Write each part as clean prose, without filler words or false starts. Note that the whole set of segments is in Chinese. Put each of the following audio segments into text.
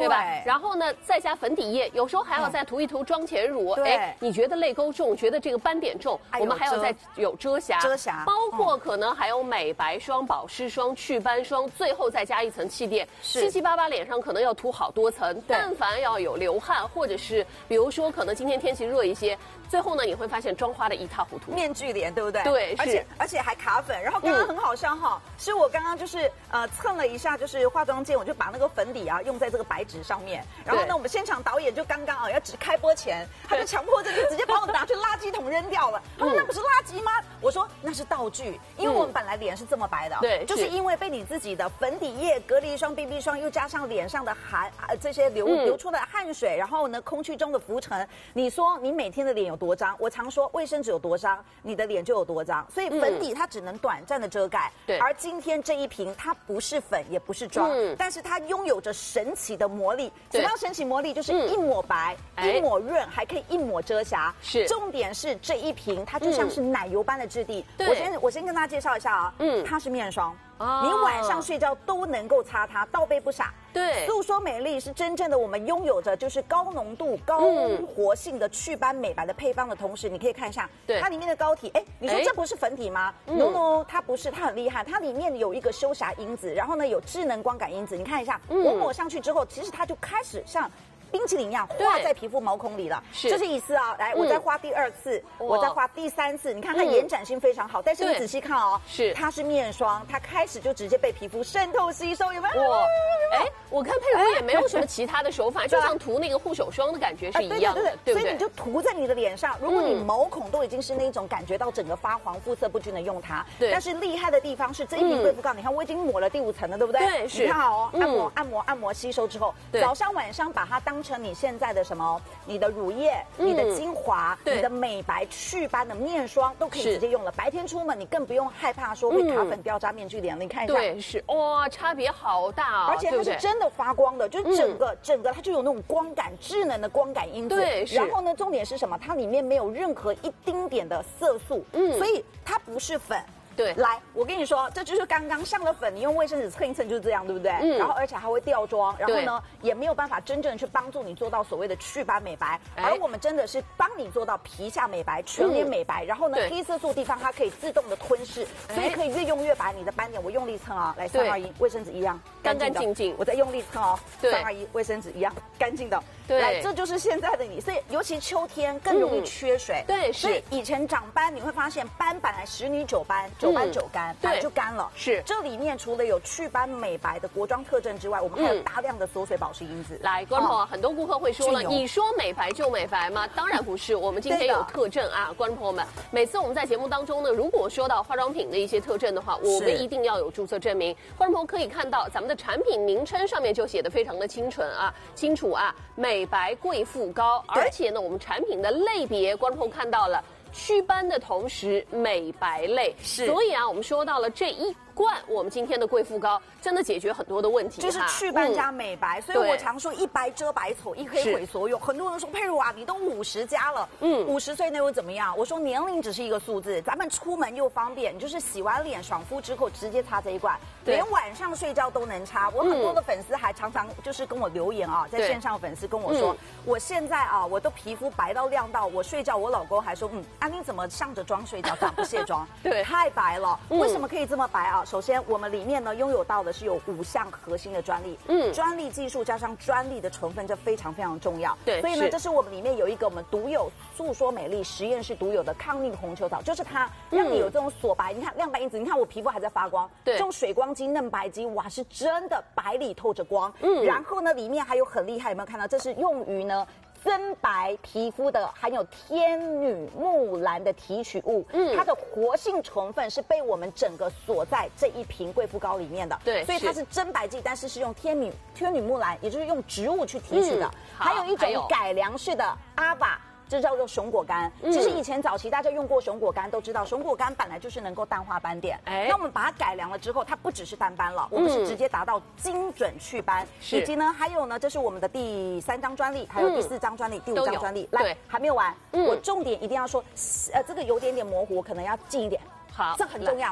对吧？然后呢，再加粉底液，有时候还要再涂一涂妆前乳。哎，你觉得泪沟重，觉得这个斑点重，我们还要再有遮瑕，包括可能还有美白霜、保湿霜、祛斑霜，最后再加一层气垫。七七八八脸上可能要涂好多层，但凡要有流汗，或者是比如说可能今天天气热一些，最后呢你会发现妆花的一塌糊涂， 面具脸，对不对？ 对， 而且还卡粉。然后刚刚很好笑哈，是我刚刚就是蹭了一下，就是化妆间，我就把那个粉底啊用在这个白纸上面。然后呢，我们现场导演就刚刚要开播前，他就强迫症就直接把我拿去垃圾桶扔掉了。他说那不是垃圾吗？我说那是道具，因为我们本来脸是这么白的， 对， 就是因为被你自己的粉底液、隔离霜、BB 霜，又加上脸上的这些流出的汗水，然后呢空气中的浮尘，你说你每天的脸有多脏？我常说卫生纸有多脏，你的脸就有多脏。所以粉底它只能短暂的遮盖， 对。 而今天这一瓶它不是粉也不是妆，但是它拥有着神奇的魔力。什么叫神奇魔力？就是一抹白、一抹润，还可以一抹遮瑕。 是。 重点是这一瓶它就像是奶油般的质地。 对。 我先跟大家介绍一下啊，它是面霜。你晚上睡觉都能够擦它，倒背不傻。 对， 诉说美丽是真正的我们拥有着就是高浓度、高活性的祛斑美白的配方的同时，你可以看一下它里面的膏体。哎，你说这不是粉底吗？No， 它不是，它很厉害，它里面有一个修瑕因子，然后呢有智能光感因子。你看一下，我抹上去之后，其实它就开始像冰淇淋一样画在皮肤毛孔里了。这是一次啊，来，我再画第二次，我再画第三次。你看它延展性非常好，但是你仔细看哦，它是面霜，它开始就直接被皮肤渗透吸收，有没有？ 哎，我看佩如也没有什么其他的手法，就像涂那个护手霜的感觉是一样的，对不对？ 所以你就涂在你的脸上，如果你毛孔都已经是那种感觉到整个发黄、肤色不均的用它。对。但是厉害的地方是这一瓶贵妇膏，你看我已经抹了第5层了，对不对？ 对，是。 你看哦，按摩吸收之后，早上晚上把它当成你现在的什么，你的乳液、你的精华、你的美白祛斑的面霜都可以直接用了。白天出门你更不用害怕说会卡粉掉渣面具脸了。你看一下， 对，是哇，差别好大啊！ 而且它是真的发光的，就是整个它就有那种光感，智能的光感因子。 对， 然后呢，重点是什么？它里面没有任何一丁点的色素，所以它不是粉。 对， 来，我跟你说，这就是刚刚上了粉，你用卫生纸蹭一蹭就是这样，对不对？然后而且还会掉妆，然后呢也没有办法真正去帮助你做到所谓的祛斑美白，而我们真的是帮你做到皮下美白、全脸美白，然后呢黑色素地方它可以自动的吞噬，所以可以越用越白。你的斑点我用力蹭啊，来3、2、1，卫生纸一样干干净净， 我再用力蹭哦，3、2、1，卫生纸一样干净的。 对， 来，这就是现在的你，所以尤其秋天更容易缺水。 对， 所以以前长斑你会发现斑本来10女9斑，9斑9干。对，就干了。是，这里面除了有祛斑美白的国妆特征之外，我们还有大量的锁水保湿因子。 来，观众朋友，很多顾客会说了，你说美白就美白吗？当然不是，我们今天有特征啊，观众朋友们，每次我们在节目当中呢，如果说到化妆品的一些特征的话，我们一定要有注册证明。观众朋友可以看到，咱们的产品名称上面就写的非常的清楚啊，美白贵妇膏，而且呢，我们产品的类别，观众朋友看到了。祛斑的同时，美白类，所以啊，我们说到了这一罐，我们今天的贵妇膏真的解决很多的问题， 就是祛斑加美白。所以我常说一白遮百丑，一黑毁所有。很多人说佩如啊，你都50加了，50岁那又怎么样？我说年龄只是一个数字，咱们出门又方便，你就是洗完脸爽肤之后直接擦这一罐，连晚上睡觉都能擦。我很多的粉丝还常常就是跟我留言啊，在线上粉丝跟我说，我现在啊，我都皮肤白到亮到，我睡觉我老公还说，你怎么上着妆睡觉，咋不卸妆？ 对， 太白了。为什么可以这么白啊？首先，我们里面呢拥有到的是有5项核心的专利，专利技术加上专利的成分，这非常非常重要。 对， 所以呢，这是我们里面有一个我们独有诉说美丽实验室独有的抗逆红球藻，就是它让你有这种锁白。你看亮白因子，你看我皮肤还在发光，对，这种水光肌、嫩白肌，哇，是真的白里透着光。然后呢，里面还有很厉害，有没有看到？这是用于呢。增白皮肤的含有天女木兰的提取物，它的活性成分是被我们整个锁在这一瓶贵妇膏里面的，对，所以它是增白剂，但是是用天女木兰，也就是用植物去提取的，还有一种改良式的阿瓦。这叫做熊果苷。其实以前早期大家用过熊果苷都知道，熊果苷本来就是能够淡化斑点。那我们把它改良了之后，它不只是淡斑了，我们是直接达到精准祛斑。以及呢，还有呢，这是我们的第3张专利，还有第4张专利、第5张专利。来，还没有完，我重点一定要说，这个有点模糊，我可能要近一点。 好， 这很重要。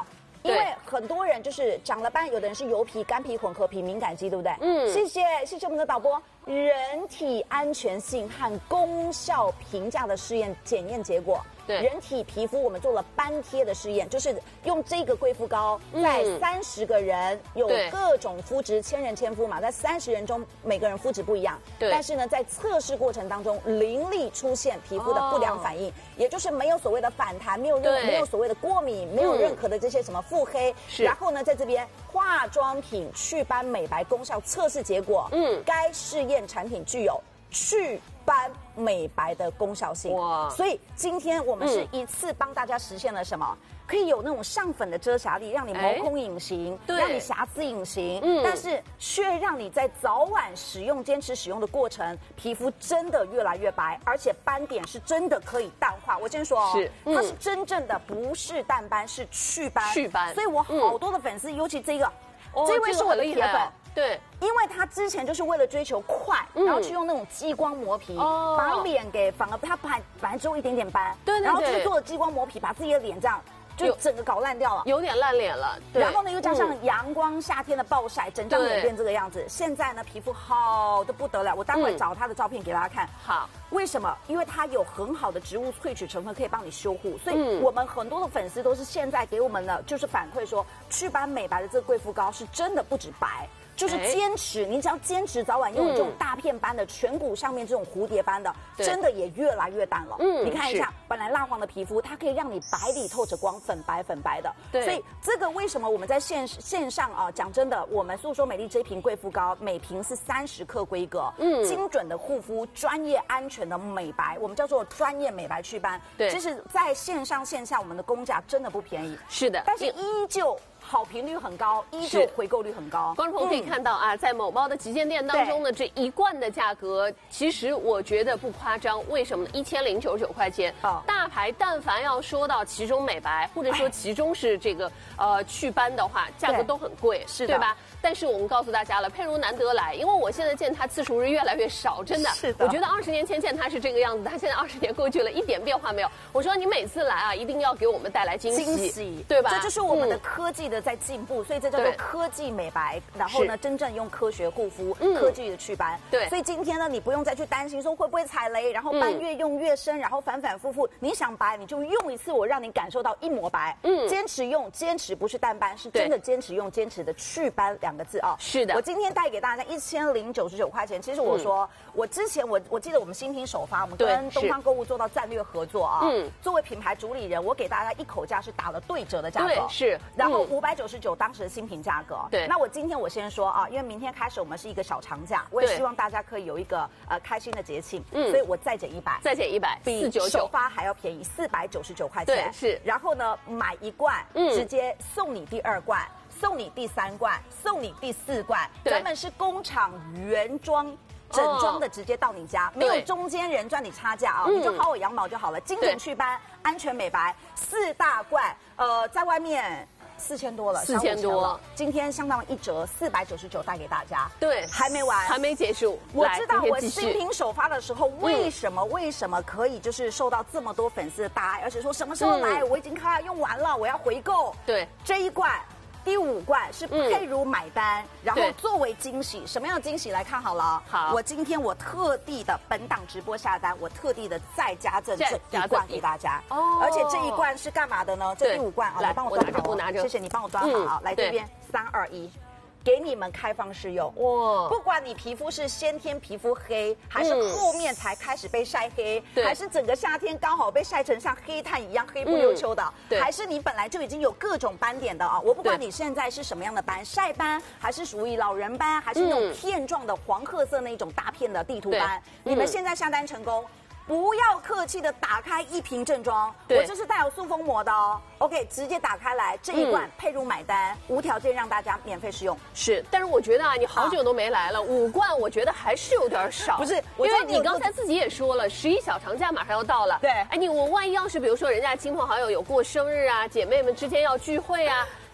因为很多人就是长了斑，有的人是油皮、干皮混合皮敏感肌，对不对？谢谢我们的导播。人体安全性和功效评价的试验检验结果。 对， 人体皮肤我们做了斑贴的试验，就是用这个贵肤膏在30个人有各种肤质，千人千肤嘛，在30人中每个人肤质不一样。对，但是呢，在测试过程当中零例出现皮肤的不良反应，也就是没有所谓的反弹，没有所谓的过敏，没有任何的这些什么腹黑。然后呢，在这边化妆品祛斑美白功效测试结果，该试验产品具有祛斑美白的功效性。哇！所以今天我们是一次帮大家实现了什么？可以有那种上粉的遮瑕力，让你毛孔隐形，让你瑕疵隐形，但是却让你在早晚使用、坚持使用的过程，皮肤真的越来越白，而且斑点是真的可以淡化。我先说哦，它是真正的不是淡斑，是祛斑。祛斑。所以我好多的粉丝，尤其这个，这位是我的铁粉。对，因为他之前就是为了追求快，然后去用那种激光磨皮，把脸给反而他本来只有一点点斑，然后就做了激光磨皮，把自己的脸这样就整个搞烂掉了，有点烂脸了。然后呢，又加上阳光夏天的暴晒，整张脸变这个样子。现在呢，皮肤好的不得了，我待会找他的照片给大家看。好，为什么？因为它有很好的植物萃取成分，可以帮你修护。所以我们很多的粉丝都是现在给我们的就是反馈说，祛斑美白的这个贵肤膏是真的不止白。就是坚持，你只要坚持早晚用这种大片斑的颧骨上面这种蝴蝶斑的，真的也越来越淡了。你看一下，本来蜡黄的皮肤，它可以让你白里透着光，粉白的。所以这个为什么我们在线上啊？讲真的，我们诉说美丽这一瓶贵肤膏，每瓶是30克规格，精准的护肤，专业安全的美白，我们叫做专业美白祛斑。对，其实在线上线下，我们的工价真的不便宜。是的，但是依旧好评率很高，依旧回购率很高。观众朋友可以看到啊，在某猫的旗舰店当中呢，这一罐的价格，其实我觉得不夸张。为什么呢？1099块钱。大牌但凡要说到其中美白，或者说其中是这个祛斑的话，价格都很贵，是对吧？但是我们告诉大家了，佩如难得来，因为我现在见他次数是越来越少，真的。是的。我觉得20年前见他是这个样子，他现在20年过去了，一点变化没有。我说你每次来啊，一定要给我们带来惊喜，对吧？这就是我们的科技的在进步，所以这叫做科技美白。然后呢，真正用科学护肤，科技的祛斑。对。所以今天呢，你不用再去担心说会不会踩雷，然后斑越用越深，然后反反复复。你想白，你就用一次，我让你感受到一抹白。坚持用，坚持不是淡斑，是真的坚持用，坚持的祛斑2个字啊。是的。我今天带给大家1099块钱。其实我说，我之前我记得我们新品首发，我们跟东方购物做到战略合作啊。作为品牌主理人，我给大家一口价是打了对折的价格。是。然后599当时的新品价格。对。那我今天我先说啊，因为明天开始我们是一个小长假，我也希望大家可以有一个开心的节庆。所以我再减100，再减100，比首发还要便宜，499块钱。对，是。然后呢，买1罐，直接送你第2罐。送你第3罐，送你第4罐，咱们是工厂原装整装的，直接到你家，没有中间人赚你差价啊，你就薅我羊毛就好了。精准祛斑，安全美白，4大罐，在外面4000多了，4000多了。今天相当一折，499带给大家。对，还没完，还没结束。我知道我新品首发的时候，为什么可以就是受到这么多粉丝的大爱，而且说什么时候来？我已经快要用完了，我要回购。对，这一罐。第5罐是佩如买单，然后作为惊喜，什么样的惊喜来看好了？好，我今天我特地的本档直播下单，我特地的再加赠这1罐给大家。哦，而且这1罐是干嘛的呢？这第5罐啊，来帮我端好，我拿着，谢谢你帮我端好。来这边3、2、1。给你们开放试用哇！不管你皮肤是先天皮肤黑，还是后面才开始被晒黑，还是整个夏天刚好被晒成像黑炭一样黑不溜秋的，还是你本来就已经有各种斑点的啊！我不管你现在是什么样的斑，晒斑还是属于老人斑，还是那种片状的黄褐色那一种大片的地图斑，你们现在下单成功。不要客气的打开1瓶正装，我这是带有塑封膜的哦。OK， 直接打开来，这一罐佩如买单，无条件让大家免费试用。是，但是我觉得啊，你好久都没来了，5罐我觉得还是有点少。不是，因为你刚才自己也说了，11小长假马上要到了。对，哎，我万一要是比如说人家亲朋好友有过生日啊，姐妹们之间要聚会啊，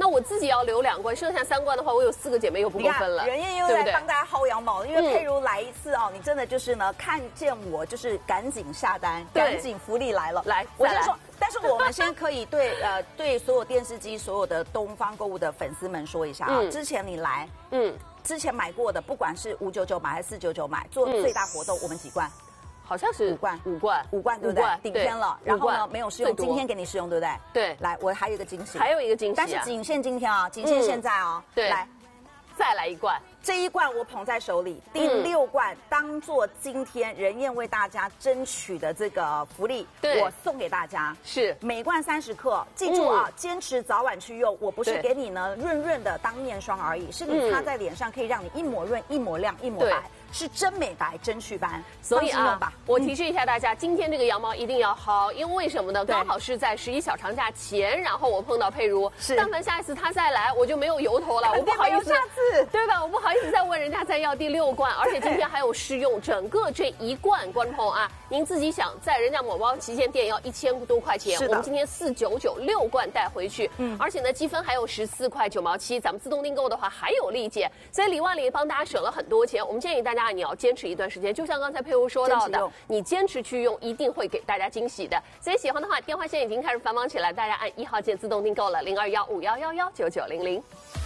那我自己要留2罐，剩下3罐的话，我有4个姐妹又不够分了。 任燕又在帮大家薅羊毛，因为佩如来一次哦，你真的就是呢，看见我就是赶紧下单，赶紧福利来了。 来， 我就说，但是我们先可以对所有电视机、所有的东方购物的粉丝们说一下啊，之前你来，之前买过的，不管是599买还是499买，做最大活动，我们几罐？ 好像是5罐， 对不对？顶天了。然后呢，没有试用，今天给你试用，对不对？ 对。 来，我还有一个惊喜， 还有一个惊喜， 但是仅限今天啊，仅限现在哦。 对。 来， 再来1罐。 这1罐我捧在手里，第6罐当做今天任燕为大家争取的这个福利，我送给大家。 是每罐30克，记住啊，坚持早晚去用。我不是给你呢润润的当面霜而已，是你擦在脸上可以让你一抹润、一抹亮、一抹白。是真美白、真祛斑， 所以啊，我提示一下大家，今天这个羊毛一定要薅，因为为什么呢？刚好是在11小长假前，然后我碰到佩如，但凡下一次她再来，我就没有由头了，我不好意思，对吧？我不好意思再问人家再要第6罐，而且今天还有试用，整个这1罐，观众朋友啊，您自己想，在人家某包旗舰店要1000多块钱，我们今天499，6罐带回去，而且呢积分还有14块9毛7，咱们自动订购的话还有立减，所以里外里帮大家省了很多钱。我们建议大家你要坚持一段时间，就像刚才佩如说到的，你坚持去用，一定会给大家惊喜的。所以喜欢的话，电话线已经开始繁忙起来，大家按1号键自动订购了，0215111990。